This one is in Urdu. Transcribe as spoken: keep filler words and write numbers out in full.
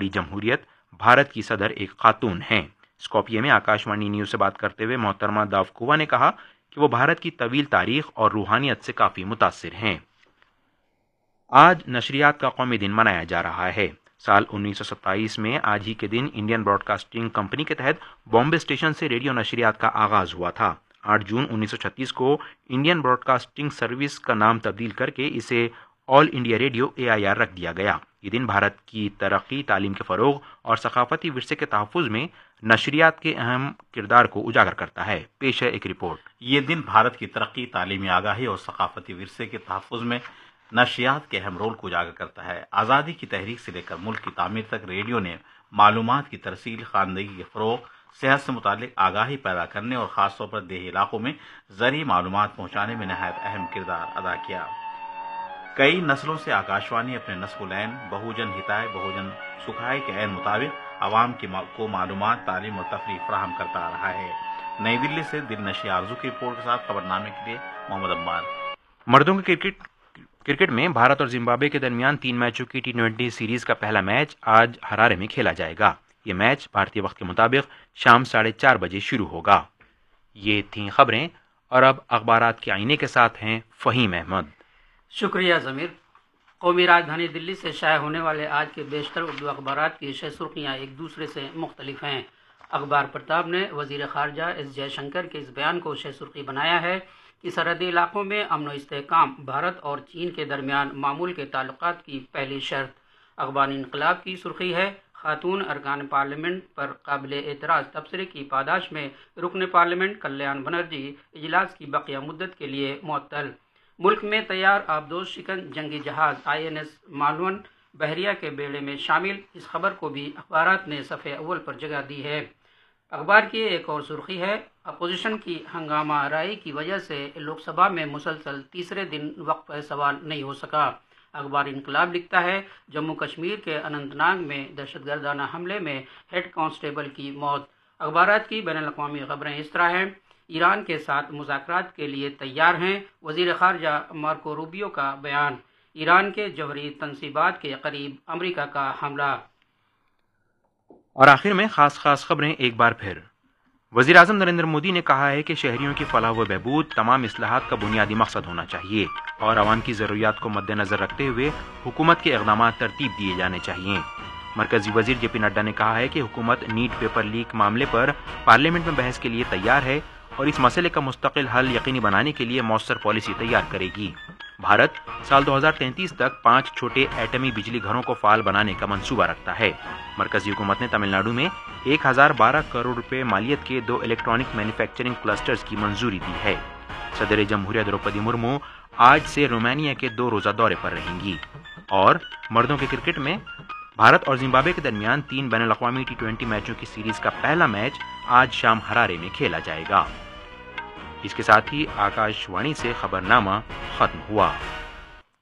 بڑی جمہوریت بھارت کی صدر ایک خاتون ہیں۔ اسکوپیے میں آکاشوانی نیوز سے بات کرتے ہوئے محترمہ داوکووا نے کہا کہ وہ بھارت کی طویل تاریخ اور روحانیت سے کافی متاثر ہیں۔ آج نشریات کا قومی دن منایا جا رہا ہے۔ سال انیس سو ستائیس میں آج ہی کے دن انڈین براڈ کاسٹنگ کمپنی کے تحت بامبے اسٹیشن سے ریڈیو نشریات کا آغاز ہوا تھا۔ آٹھ جون انیس سو چھتیس کو انڈین براڈ کاسٹنگ سروس کا نام تبدیل کر کے اسے آل India radio a I R رکھ دیا گیا۔ یہ دن بھارت کی ترقی، تعلیم کے فروغ اور ثقافتی ورثے کے تحفظ میں نشریات کے اہم کردار کو اجاگر کرتا ہے۔ پیش ہے ایک رپورٹ۔ یہ دن بھارت کی ترقی، تعلیمی آگاہی اور ثقافتی ورثے کے تحفظ میں نشریات کے اہم رول کو اجاگر کرتا ہے۔ آزادی کی تحریک سے لے کر ملک کی تعمیر تک ریڈیو نے معلومات کی ترسیل، خواندگی کے فروغ، صحت سے متعلق آگاہی پیدا کرنے اور خاص طور پر دیہی علاقوں میں زرعی معلومات پہنچانے میں نہایت اہم کردار ادا کیا۔ کئی نسلوں سے آکاشوانی اپنے نصب العین بہوجن ہتائے بہوجن سکھائے کے عین مطابق عوام کو معلومات، تعلیم اور تفریح فراہم کرتا آ رہا ہے۔ نئی دلی سے دل نشیں آرزو کی رپورٹ کے ساتھ خبر نامے کے لیے محمد عمار۔ مردوں کے کرکٹ کرکٹ میں بھارت اور زمبابوے کے درمیان تین میچوں کی ٹی ٹوینٹی سیریز کا پہلا میچ آج ہرارے میں کھیلا جائے گا۔ یہ میچ بھارتی وقت کے مطابق شام ساڑھے چار بجے شروع ہوگا۔ یہ تھیں خبریں اور اب اخبارات کے آئینے کے ساتھ ہیں فہیم احمد۔ شکریہ ضمیر۔ قومی راجدھانی دلی سے شائع ہونے والے آج کے بیشتر اردو اخبارات کی شہ سرخیاں ایک دوسرے سے مختلف ہیں۔ اخبار پرتاب نے وزیر خارجہ ایس جے شنکر کے اس بیان کو شہ سرخی بنایا ہے کہ سرحدی علاقوں میں امن و استحکام بھارت اور چین کے درمیان معمول کے تعلقات کی پہلی شرط۔ اخبار انقلاب کی سرخی ہے، خاتون ارکان پارلیمنٹ پر قابل اعتراض تبصرے کی پاداش میں رکن پارلیمنٹ کلیان بنرجی اجلاس کی بقیہ مدت کے لیے معطل۔ ملک میں تیار آبدوز شکن جنگی جہاز آئی این ایس مالون بحریہ کے بیڑے میں شامل، اس خبر کو بھی اخبارات نے صفحے اول پر جگہ دی ہے۔ اخبار کی ایک اور سرخی ہے، اپوزیشن کی ہنگامہ آرائی کی وجہ سے لوک سبھا میں مسلسل تیسرے دن وقفہ سوال نہیں ہو سکا۔ اخبار انقلاب لکھتا ہے، جموں کشمیر کے اننت ناگ میں دہشت گردانہ حملے میں ہیڈ کانسٹیبل کی موت۔ اخبارات کی بین الاقوامی خبریں اس طرح ہیں، ایران کے ساتھ مذاکرات کے لیے تیار ہیں، وزیر خارجہ مارکو روبیو کا بیان۔ ایران کے جوہری تنصیبات کے قریب امریکہ کا حملہ۔ اور آخر میں خاص خاص خبریں ایک بار پھر۔ وزیر اعظم نریندر مودی نے کہا ہے کہ شہریوں کی فلاح و بہبود تمام اصلاحات کا بنیادی مقصد ہونا چاہیے اور عوام کی ضروریات کو مد نظر رکھتے ہوئے حکومت کے اقدامات ترتیب دیے جانے چاہیے۔ مرکزی وزیر جے پی نڈا نے کہا ہے کہ حکومت نیٹ پیپر لیک معاملے پر پارلیمنٹ میں بحث کے لیے تیار ہے اور اس مسئلے کا مستقل حل یقینی بنانے کے لیے مؤثر پالیسی تیار کرے گی۔ بھارت سال دو ہزار تینتیس تک پانچ چھوٹے ایٹمی بجلی گھروں کو فعال بنانے کا منصوبہ رکھتا ہے۔ مرکزی حکومت نے تمل ناڈو میں ایک ہزار بارہ کروڑ روپے مالیت کے دو الیکٹرانک مینوفیکچرنگ کلسٹرز کی منظوری دی ہے۔ صدر جمہوریہ دروپدی مرمو آج سے رومانیہ کے دو روزہ دورے پر رہیں گی۔ اور مردوں کے کرکٹ میں بھارت اور زمبابوے کے درمیان تین بین الاقوامی ٹی ٹوینٹی میچوں کی سیریز کا پہلا میچ آج شام ہرارے میں کھیلا جائے گا۔ اس کے ساتھ ہی آکاش وانی سے خبر نامہ ختم ہوا۔